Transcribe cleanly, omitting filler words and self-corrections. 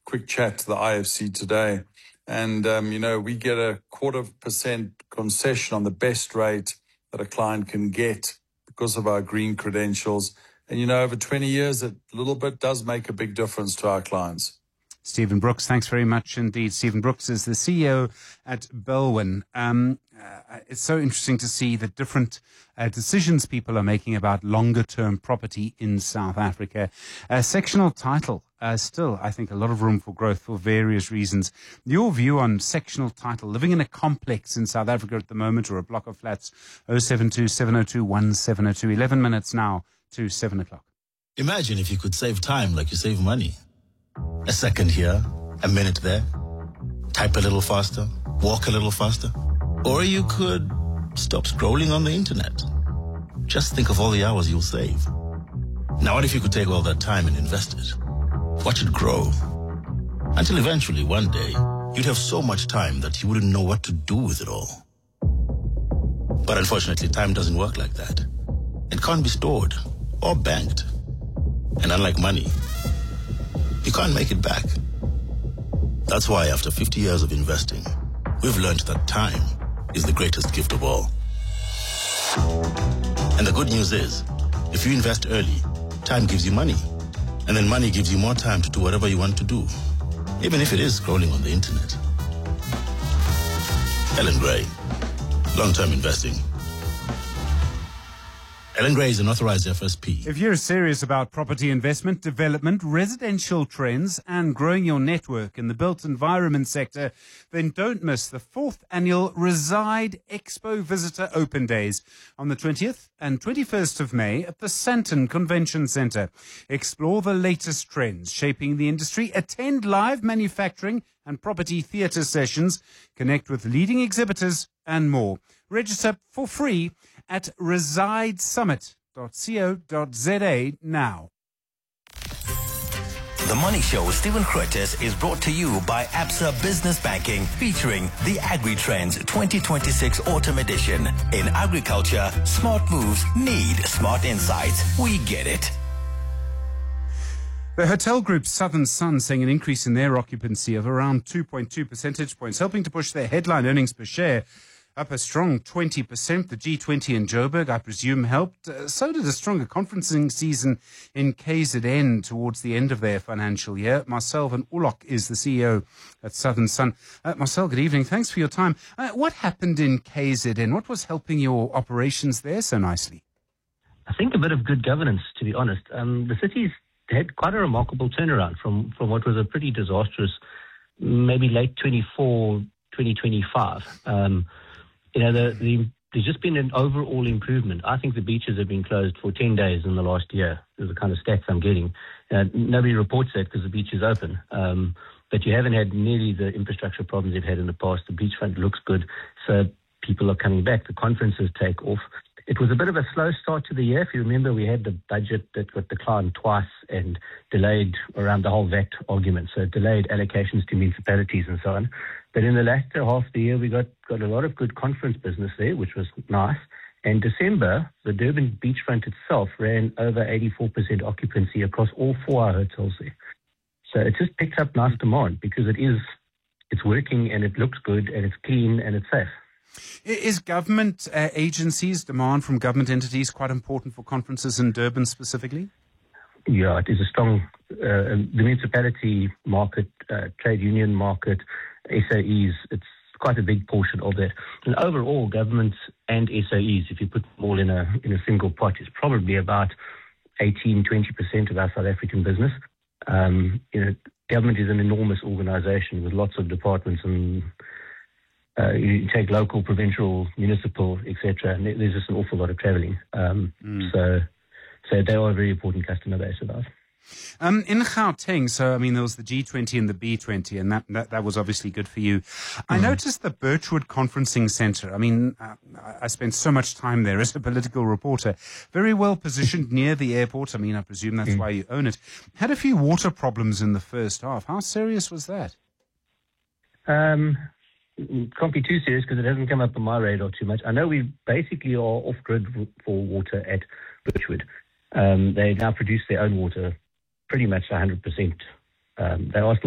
quick chat to the IFC today. And, we get a 0.25% concession on the best rate that a client can get because of our green credentials. And, over 20 years, a little bit does make a big difference to our clients. Stephen Brooks, thanks very much indeed. Stephen Brooks is the CEO at Belwyn. It's so interesting to see the different decisions people are making about longer-term property in South Africa. Sectional title, still, I think, a lot of room for growth for various reasons. Your view on sectional title, living in a complex in South Africa at the moment, or a block of flats, 072-702-1702, 11 minutes now to 7 o'clock. Imagine if you could save time like you save money. A second here, a minute there. Type a little faster, walk a little faster. Or you could stop scrolling on the internet. Just think of all the hours you'll save. Now what if you could take all that time and invest it? Watch it grow. Until eventually, one day, you'd have so much time that you wouldn't know what to do with it all. But unfortunately, time doesn't work like that. It can't be stored or banked. And unlike money, you can't make it back. That's why after 50 years of investing, we've learned that time is the greatest gift of all. And the good news is, if you invest early, time gives you money. And then money gives you more time to do whatever you want to do, even if it is scrolling on the internet. Ellen Gray, long-term investing. Ellen Gray is an authorized FSP. If you're serious about property investment, development, residential trends, and growing your network in the built environment sector, then don't miss the 4th annual Reside Expo Visitor Open Days on the 20th and 21st of May at the Sandton Convention Centre. Explore the latest trends shaping the industry, attend live manufacturing and property theatre sessions, connect with leading exhibitors, and more. Register for free at residesummit.co.za now. The Money Show with Stephen Curtis is brought to you by Absa Business Banking, featuring the Agri-Trends 2026 Autumn Edition. In agriculture, smart moves need smart insights. We get it. The hotel group Southern Sun saying an increase in their occupancy of around 2.2 percentage points, helping to push their headline earnings per share up a strong 20%. The G20 in Joburg, I presume, helped. So did a stronger conferencing season in KZN towards the end of their financial year. Marcel van Oorlog is the CEO at Southern Sun. Marcel, good evening. Thanks for your time. What happened in KZN? What was helping your operations there so nicely? I think a bit of good governance, to be honest. The city's had quite a remarkable turnaround from what was a pretty disastrous, maybe late 24, 2025. There's just been an overall improvement. I think the beaches have been closed for 10 days in the last year. Is the kind of stats I'm getting. Nobody reports that because the beach is open. But you haven't had nearly the infrastructure problems you've had in the past. The beachfront looks good, so people are coming back. The conferences take off. It was a bit of a slow start to the year. If you remember, we had the budget that got declined twice and delayed around the whole VAT argument. So it delayed allocations to municipalities and so on. But in the latter half of the year, we got a lot of good conference business there, which was nice. And December, the Durban beachfront itself ran over 84% occupancy across all 4 hotels there. So it just picked up nice demand because it's working and it looks good and it's clean and it's safe. Is government agencies, demand from government entities quite important for conferences in Durban specifically? Yeah, it is a strong, the municipality market, trade union market, SAEs, it's quite a big portion of that. And overall, governments and SAEs, if you put them all in a single pot, is probably about 18-20% of our South African business. Government is an enormous organisation with lots of departments, and you take local, provincial, municipal, etc. And there's just an awful lot of travelling. So they are a very important customer base of ours. In Gauteng, so there was the G20 and the B20, and that was obviously good for you. I noticed the Birchwood Conferencing Centre. I spent so much time there as a political reporter. Very well positioned near the airport. I presume that's why you own it. Had a few water problems in the first half. How serious was that? It can't be too serious because it hasn't come up on my radar too much. I know we basically are off-grid for water at Birchwood. They now produce their own water pretty much 100%. They are still